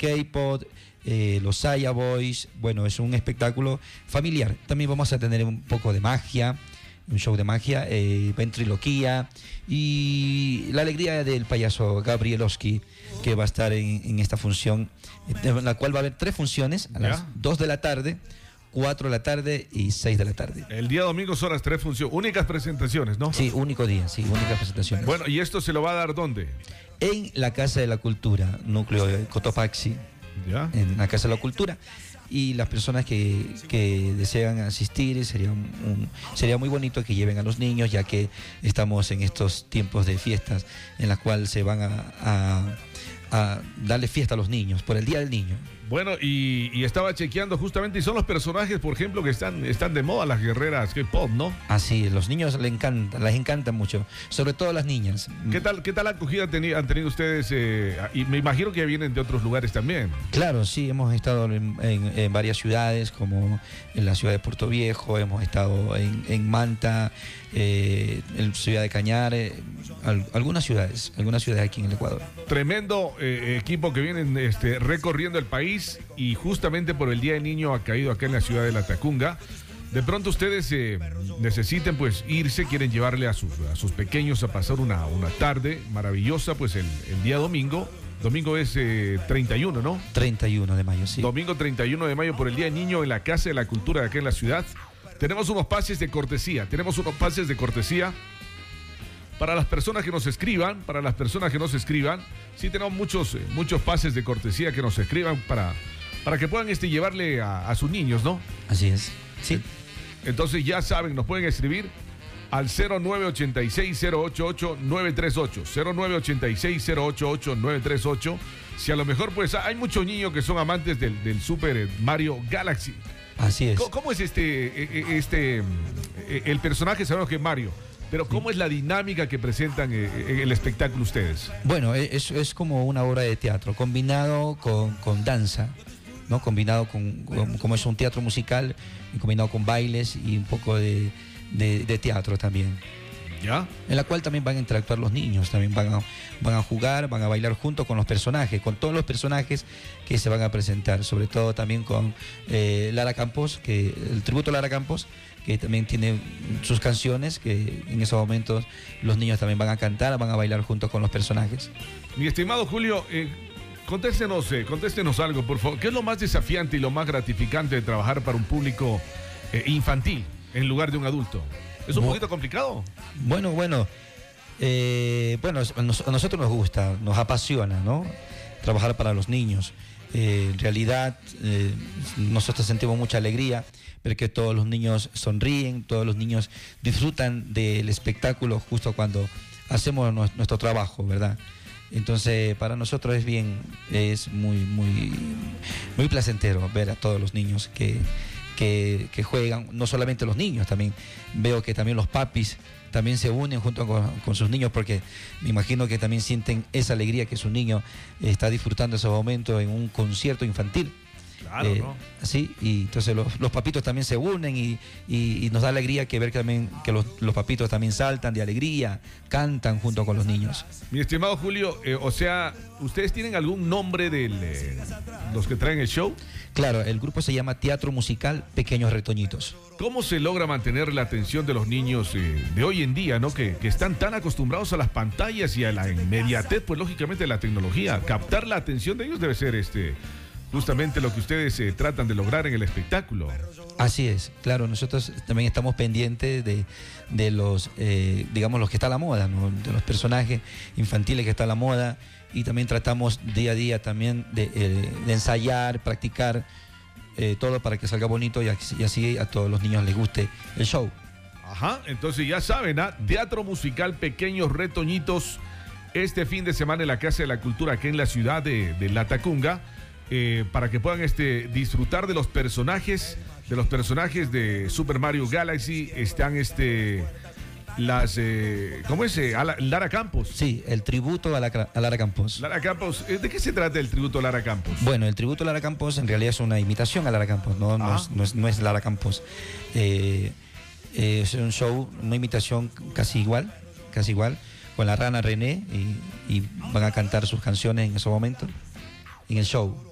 K-Pop, los Saya Boys. Bueno, es un espectáculo familiar. También vamos a tener un poco de magia, un show de magia, ventriloquía y la alegría del payaso Gabrielowski, que va a estar en esta función, en la cual va a haber 3 funciones a las 2 de la tarde, 4 de la tarde y 6 de la tarde. El día domingo son las 3 funciones, únicas presentaciones, ¿no? Sí, único día, sí, únicas presentaciones. Bueno, ¿y esto se lo va a dar dónde? En la Casa de la Cultura, núcleo de Cotopaxi, en la Casa de la Cultura. Y las personas que desean asistir, sería muy bonito que lleven a los niños, ya que estamos en estos tiempos de fiestas en las cuales se van a darle fiesta a los niños, por el Día del Niño. Bueno, y estaba chequeando justamente, y son los personajes, por ejemplo, que están de moda, las guerreras K-Pop, ¿no? Así, los niños les encantan mucho, sobre todo las niñas. ¿Qué tal acogida han tenido ustedes? Y me imagino que vienen de otros lugares también. Claro, sí, hemos estado en varias ciudades, como en la ciudad de Puerto Viejo, hemos estado en Manta, en Ciudad de Cañar, algunas ciudades aquí en el Ecuador. Tremendo equipo que vienen recorriendo el país, y justamente por el Día del Niño ha caído acá en la ciudad de Latacunga. De pronto ustedes necesiten pues irse, quieren llevarle a sus pequeños a pasar una tarde maravillosa, pues el día domingo. Domingo es 31, ¿no? 31 de mayo, sí. Domingo 31 de mayo por el Día del Niño en la Casa de la Cultura de acá en la ciudad. Tenemos unos pases de cortesía, para las personas que nos escriban, sí tenemos muchos pases de cortesía que nos escriban para que puedan llevarle a sus niños, ¿no? Así es, sí. Entonces ya saben, nos pueden escribir al 0986-088-938, 0986-088-938. Si a lo mejor pues hay muchos niños que son amantes del Super Mario Galaxy. Así es. ¿Cómo es el personaje? Sabemos que es Mario. Pero ¿cómo es la dinámica que presentan el espectáculo ustedes? Bueno, es como una obra de teatro, combinado con danza, ¿no? Combinado como es un teatro musical, y combinado con bailes y un poco de teatro también. ¿Ya? En la cual también van a interactuar los niños, también van a jugar, van a bailar junto con los personajes, con todos los personajes que se van a presentar, sobre todo también con Lara Campos, el tributo a Lara Campos, que también tiene sus canciones, que en esos momentos los niños también van a cantar, van a bailar junto con los personajes. Mi estimado Julio, contéstenos algo, por favor. ¿Qué es lo más desafiante y lo más gratificante de trabajar para un público infantil en lugar de un adulto? ¿Es un poquito complicado? Bueno, a nosotros nos gusta, nos apasiona, ¿no? Trabajar para los niños. En realidad, nosotros sentimos mucha alegría ver que todos los niños sonríen, todos los niños disfrutan del espectáculo justo cuando hacemos nuestro trabajo, ¿verdad? Entonces, para nosotros es muy placentero ver a todos los niños que juegan, no solamente los niños, también veo que también los papis también se unen junto con sus niños, porque me imagino que también sienten esa alegría que su niño está disfrutando ese momento en un concierto infantil. Claro, ¿no? Sí, y entonces los papitos también se unen y nos da alegría ver que los papitos también saltan de alegría, cantan junto con los niños. Mi estimado Julio, ¿ustedes tienen algún nombre de los que traen el show? Claro, el grupo se llama Teatro Musical Pequeños Retoñitos. ¿Cómo se logra mantener la atención de los niños de hoy en día, ¿no? Que están tan acostumbrados a las pantallas y a la inmediatez, pues lógicamente, de la tecnología? Captar la atención de ellos debe ser justamente lo que ustedes tratan de lograr en el espectáculo. Así es, claro, nosotros también estamos pendientes de los, digamos, los que está a la moda, ¿no? De los personajes infantiles que está a la moda, y también tratamos día a día también de ensayar, practicar todo para que salga bonito y así a todos los niños les guste el show. Ajá, entonces ya saben, Teatro Musical Pequeños Retoñitos, este fin de semana en la Casa de la Cultura, aquí en la ciudad de Latacunga. Para que puedan disfrutar de los personajes de Super Mario Galaxy. Están ¿cómo es? Lara Campos. Sí, el tributo a Lara Campos. Lara Campos, ¿de qué se trata el tributo a Lara Campos? Bueno, el tributo a Lara Campos en realidad es una imitación a Lara Campos, no es Lara Campos. Es un show, una imitación casi igual, con la rana René, y van a cantar sus canciones en ese momento, en el show.